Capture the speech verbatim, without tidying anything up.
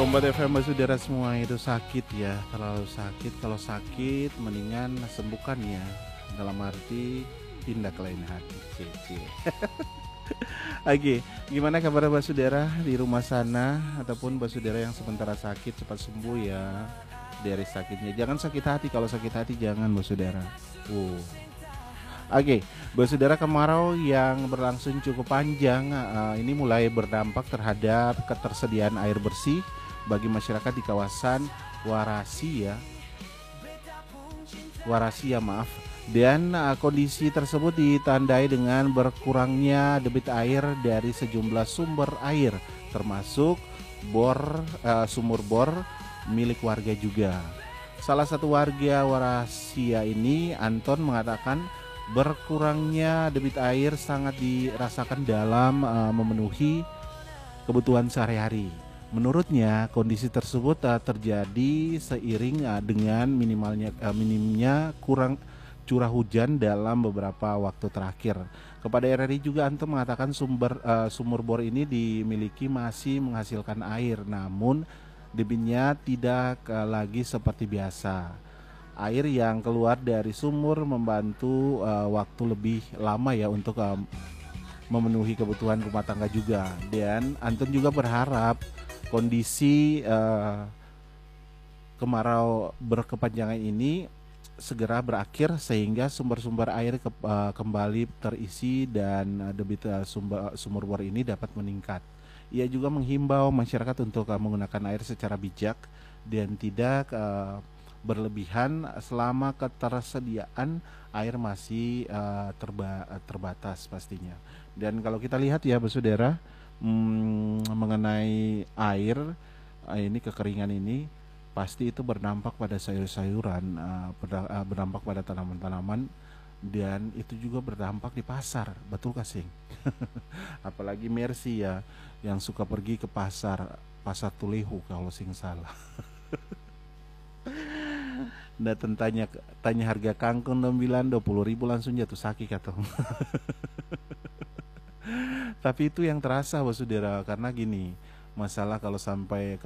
Kombat F M saudara semua itu sakit ya, terlalu sakit. Kalau sakit mendingan sembuhkan ya. Dalam arti pindah ke lain hati. Cece. Oke, gimana kabar saudara di rumah sana ataupun saudara yang sementara sakit cepat sembuh ya dari sakitnya. Jangan sakit hati, kalau sakit hati jangan saudara. Uh. Oke, okay. Saudara, kemarau yang berlangsung cukup panjang uh, ini mulai berdampak terhadap ketersediaan air bersih bagi masyarakat di kawasan Warasi ya. Warasi ya maaf. Dan uh, kondisi tersebut ditandai dengan berkurangnya debit air dari sejumlah sumber air, termasuk bor uh, sumur bor milik warga juga. Salah satu warga Warasia ini, Anton, mengatakan berkurangnya debit air sangat dirasakan dalam uh, memenuhi kebutuhan sehari-hari. Menurutnya, kondisi tersebut uh, terjadi seiring uh, dengan minimalnya uh, minimnya kurang curah hujan dalam beberapa waktu terakhir. Kepada R R I juga, Anton mengatakan sumber uh, sumur bor ini dimiliki masih menghasilkan air, namun debitnya tidak uh, lagi seperti biasa. Air yang keluar dari sumur membantu uh, waktu lebih lama ya untuk uh, memenuhi kebutuhan rumah tangga juga. Dan Anton juga berharap kondisi uh, kemarau berkepanjangan ini segera berakhir sehingga sumber-sumber air ke, uh, kembali terisi dan uh, debit uh, sumber, sumur bor ini dapat meningkat. Ia juga menghimbau masyarakat untuk uh, menggunakan air secara bijak dan tidak uh, berlebihan selama ketersediaan air masih uh, terba terbatas pastinya. Dan kalau kita lihat ya saudara, hmm, mengenai air uh, ini kekeringan ini pasti itu berdampak pada sayur-sayuran, uh, uh, berdampak pada tanaman-tanaman, dan itu juga berdampak di pasar, betul kasing. Apalagi Mercy ya yang suka pergi ke pasar, pasar Tulehu kalau sing salah. Nah, tanya tanya harga kangkung dan bilang dua puluh ribu langsung jatuh sakit kata. Tapi itu yang terasa saudara, karena gini, masalah kalau sampai